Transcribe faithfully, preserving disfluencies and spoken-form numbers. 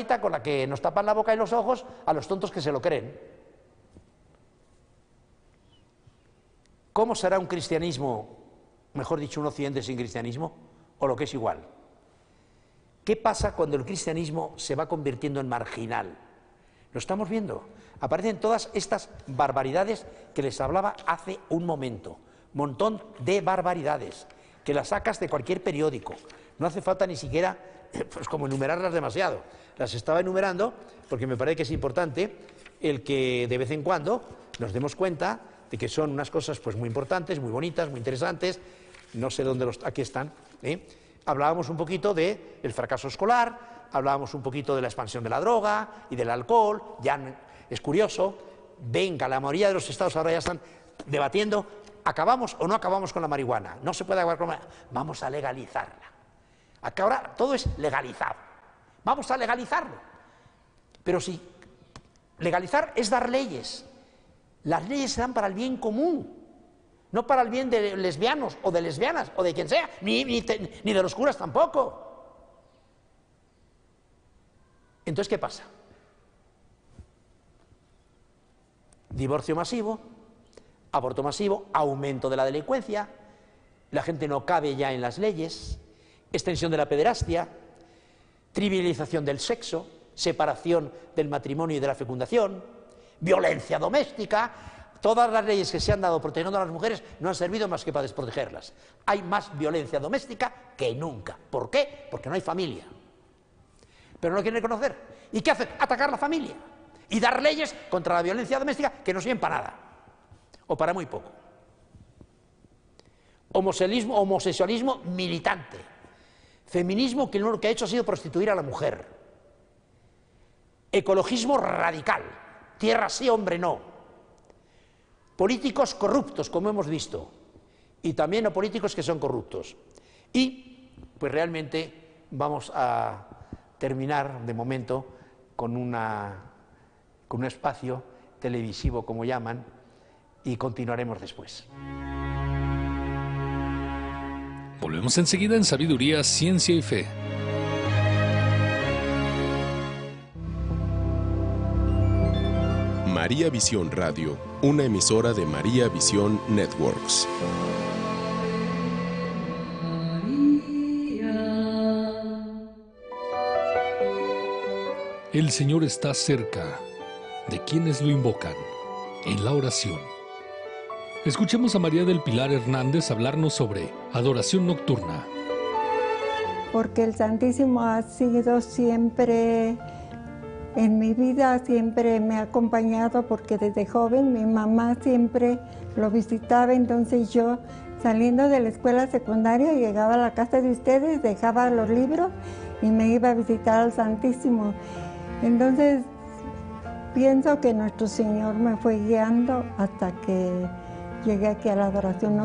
varita con la que nos tapan la boca y los ojos a los tontos que se lo creen. ¿Cómo será un cristianismo, mejor dicho, un occidente sin cristianismo? O lo que es igual. ¿Qué pasa cuando el cristianismo se va convirtiendo en marginal? Lo estamos viendo. Aparecen todas estas barbaridades que les hablaba hace un momento. Montón de barbaridades, que las sacas de cualquier periódico. No hace falta ni siquiera, pues como enumerarlas demasiado. Las estaba enumerando porque me parece que es importante el que de vez en cuando nos demos cuenta de que son unas cosas pues muy importantes, muy bonitas, muy interesantes. No sé dónde los... aquí están, ¿eh? Hablábamos un poquito del fracaso escolar, hablábamos un poquito de la expansión de la droga y del alcohol. Ya es curioso, venga, la mayoría de los estados ahora ya están debatiendo, ¿acabamos o no acabamos con la marihuana? No se puede acabar con la marihuana, vamos a legalizarla. Acá ahora todo es legalizado, vamos a legalizarlo. Pero si legalizar es dar leyes, las leyes se dan para el bien común, no para el bien de lesbianos o de lesbianas o de quien sea, ni, ni, te, ni de los curas tampoco. Entonces, ¿qué pasa? Divorcio masivo, aborto masivo, aumento de la delincuencia, la gente no cabe ya en las leyes, extensión de la pederastia, trivialización del sexo, separación del matrimonio y de la fecundación, violencia doméstica. Todas las leyes que se han dado protegiendo a las mujeres no han servido más que para desprotegerlas. Hay más violencia doméstica que nunca. ¿Por qué? Porque no hay familia. Pero no lo quieren reconocer. ¿Y qué hacen? Atacar la familia y dar leyes contra la violencia doméstica que no sirven para nada o para muy poco. Homosexualismo, homosexualismo militante, feminismo que lo que ha hecho ha sido prostituir a la mujer, ecologismo radical, tierra sí, hombre no, políticos corruptos como hemos visto y también a políticos que son corruptos. Y pues realmente vamos a terminar de momento con, una, con un espacio televisivo, como llaman, y continuaremos después. Volvemos enseguida en Sabiduría, Ciencia y Fe. María Visión Radio, una emisora de María Visión Networks. El Señor está cerca de quienes lo invocan en la oración. Escuchemos a María del Pilar Hernández hablarnos sobre adoración nocturna. Porque el Santísimo ha sido siempre, en mi vida siempre me ha acompañado, porque desde joven mi mamá siempre lo visitaba, entonces yo saliendo de la escuela secundaria llegaba a la casa de ustedes, dejaba los libros y me iba a visitar al Santísimo. Entonces pienso que nuestro Señor me fue guiando hasta que llegué aquí a la adoración nocturna.